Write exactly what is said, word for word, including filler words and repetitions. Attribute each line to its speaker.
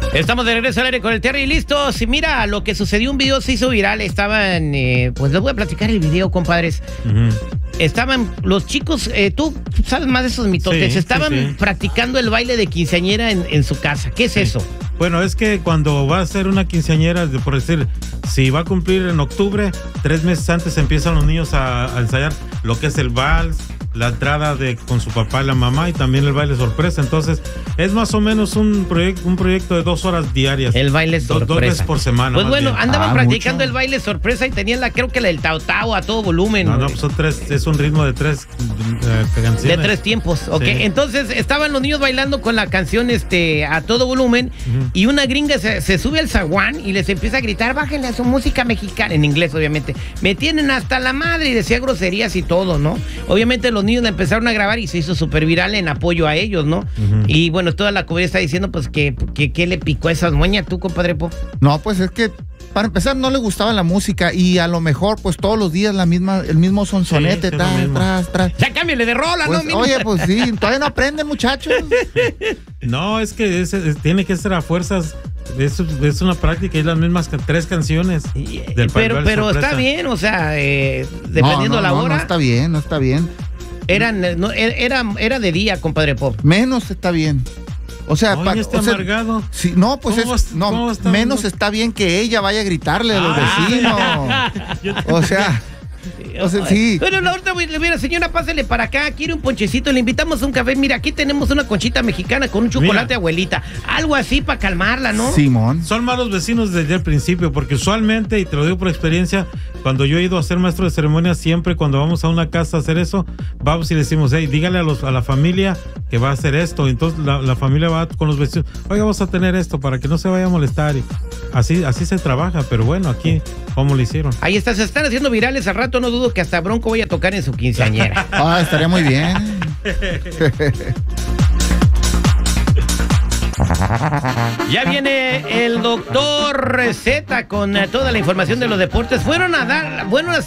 Speaker 1: Estamos de regreso al aire con el Terry, listos. Y mira, lo que sucedió, un video se hizo viral. Estaban, eh, pues les voy a platicar el video, compadres. Uh-huh. Estaban los chicos, eh, tú sabes más de esos mitotes, sí, estaban sí, sí. practicando el baile de quinceañera en, en su casa. ¿Qué es sí. eso?
Speaker 2: Bueno, es que cuando va a ser una quinceañera, por decir, si va a cumplir en octubre, tres meses antes empiezan los niños a, a ensayar lo que es el vals, la entrada de con su papá y la mamá y también el baile sorpresa. Entonces, es más o menos un proyecto un proyecto de dos horas diarias.
Speaker 1: El baile sorpresa.
Speaker 2: Dos, dos veces por semana.
Speaker 1: Pues bueno, bien. andaban ah, practicando
Speaker 2: mucho.
Speaker 1: el baile sorpresa y tenían la, creo que la del Tao Tao a todo volumen.
Speaker 2: No, no, pues son tres, es un ritmo de tres uh, canciones.
Speaker 1: De tres tiempos, ok. Sí. Entonces, estaban los niños bailando con la canción este a todo volumen uh-huh. y una gringa se, se sube al zaguán y les empieza a gritar, bájenle a su música mexicana, en inglés obviamente. Me tienen hasta la madre, y decía groserías y todo, ¿no? Obviamente los niños la empezaron a grabar y se hizo súper viral en apoyo a ellos, ¿no? Uh-huh. Y bueno, toda la comunidad está diciendo pues que, que, que le picó a esas moñas, tú, compadre Pop.
Speaker 3: No, pues es que para empezar no le gustaba la música y a lo mejor pues todos los días la misma, el mismo sonsonete, sí, tras, tras, tras.
Speaker 1: Ya cámbiale de rola,
Speaker 3: pues,
Speaker 1: ¿no?
Speaker 3: Oye, pues sí, todavía no aprenden, muchachos.
Speaker 2: No, es que es, es, tiene que ser a fuerzas. Es, es una práctica, es las mismas tres canciones.
Speaker 1: Del pero pero está bien, o sea, eh, dependiendo
Speaker 3: no, no,
Speaker 1: la
Speaker 3: no,
Speaker 1: hora.
Speaker 3: No, está bien, no está bien.
Speaker 1: Eran, no, era, era de día, compadre Pop.
Speaker 3: Menos está bien. O sea,
Speaker 2: Oye,
Speaker 3: pa,
Speaker 2: está
Speaker 3: o sea,
Speaker 2: amargado.
Speaker 3: Sí, no, pues
Speaker 2: ¿Cómo
Speaker 3: es,
Speaker 2: vas,
Speaker 3: no,
Speaker 2: está
Speaker 3: menos está, está bien que ella vaya a gritarle a los
Speaker 2: ah,
Speaker 3: vecinos. O sea, o sea, sí.
Speaker 1: Bueno, la ahorita, mira, señora, pásele para acá, quiere un ponchecito, le invitamos a un café. Mira, aquí tenemos una conchita mexicana con un chocolate, mira. Abuelita. Algo así para calmarla, ¿no?
Speaker 3: Simón.
Speaker 2: Son malos vecinos desde el principio, porque usualmente, y te lo digo por experiencia, cuando yo he ido a ser maestro de ceremonias, siempre cuando vamos a una casa a hacer eso, vamos y le decimos, hey, dígale a, los, a la familia que va a hacer esto. Entonces la, la familia va con los vecinos, oiga, vamos a tener esto para que no se vaya a molestar. Y así, así se trabaja, pero bueno, aquí, ¿cómo lo hicieron?
Speaker 1: Ahí está, se están haciendo virales al rato, no dudo que hasta Bronco vaya a tocar en su quinceañera.
Speaker 3: Ah, estaría muy bien.
Speaker 1: Ya viene el doctor Z con toda la información de los deportes. Fueron a dar, bueno,